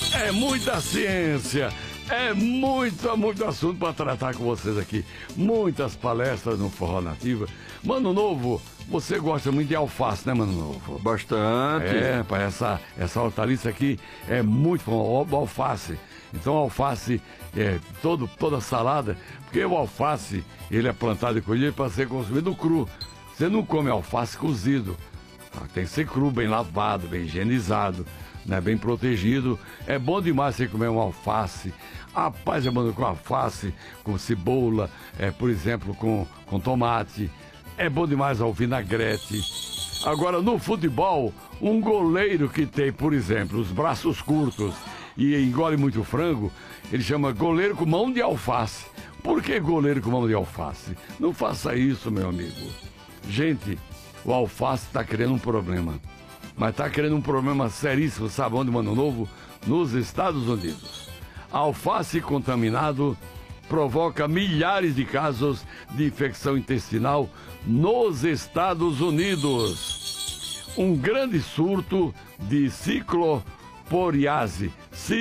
É muita ciência, é muito assunto para tratar com vocês aqui. Muitas palestras no Forró Nativa. Mano Novo, você gosta muito de alface, né, Mano Novo? Bastante. É, para essa hortaliça aqui é muito bom, alface. Então alface toda salada, porque o alface ele é plantado e colhido para ser consumido cru. Você não come alface cozido. Tem que ser cru, bem lavado, bem higienizado, né, bem protegido. É bom demais você comer uma alface. Rapaz, mano, com alface, com cebola, por exemplo, com tomate. É bom demais ao vinagrete. Agora, no futebol, um goleiro que tem, por exemplo, os braços curtos e engole muito frango, ele chama goleiro com mão de alface. Por que goleiro com mão de alface? Não faça isso, meu amigo. Gente, o alface está criando um problema. Mas está criando um problema seríssimo, sabe onde, Mano Novo? Nos Estados Unidos. Alface contaminado provoca milhares de casos de infecção intestinal nos Estados Unidos. Um grande surto de ciclosporiase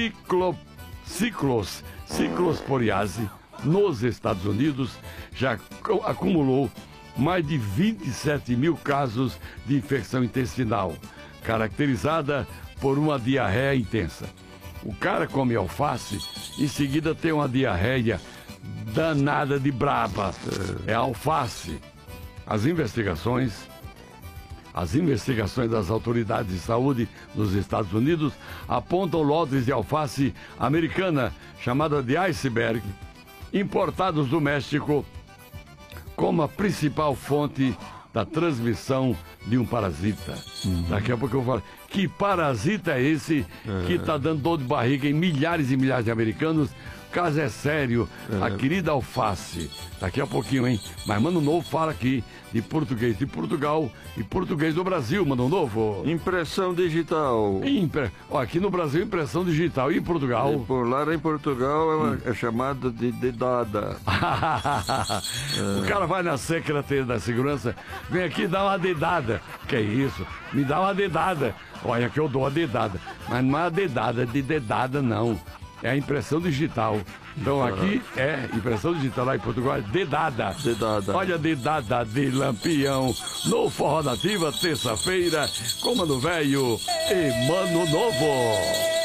nos Estados Unidos já acumulou mais de 27 mil casos de infecção intestinal, caracterizada por uma diarreia intensa. O cara come alface, em seguida tem uma diarreia danada de braba. É alface. As investigações das autoridades de saúde nos Estados Unidos apontam lotes de alface americana, chamada de iceberg, importados do México, como a principal fonte da transmissão de um parasita. Daqui a pouco eu falo, que parasita é esse que está dando dor de barriga em milhares e milhares de americanos? O caso é sério, a querida alface. Daqui a pouquinho, hein? Mas Mano Novo fala aqui de português de Portugal e português do Brasil, Mano Novo. Impressão digital. Aqui no Brasil, impressão digital. E em Portugal? E por lá em Portugal é chamada de dedada. O cara vai na Secretaria da Segurança, vem aqui dar uma dedada. Que é isso? Me dá uma dedada. Olha que eu dou a dedada. Mas não é a dedada de dedada, não. É a impressão digital. Então aqui é impressão digital, lá em Portugal é dedada. Dedada. Olha a dedada de Lampião no Forró Nativa, terça-feira, com Mano Velho e Mano Novo.